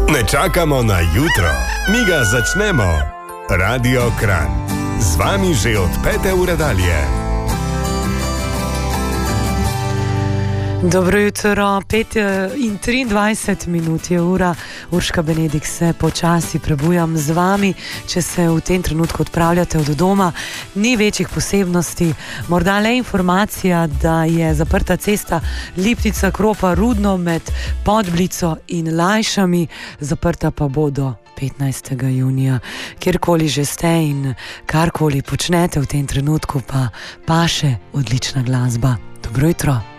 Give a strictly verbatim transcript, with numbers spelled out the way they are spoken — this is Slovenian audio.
Ne čakamo na jutro, mi ga začnemo. Radio Kranj. Z vami že od pete ure dalje. Dobro jutro, pet in triindvajset minut je ura. Urška Benedikt se počasi prebujam z vami. Če se v tem trenutku odpravljate od doma, ni večjih posebnosti. Morda le informacija, da je zaprta cesta Lipnica-Kropa-Rudno med Podblico in Lajšami. Zaprta pa bo do petnajstega junija. Kjerkoli že ste in karkoli počnete v tem trenutku, pa paše odlična glasba. Dobro jutro.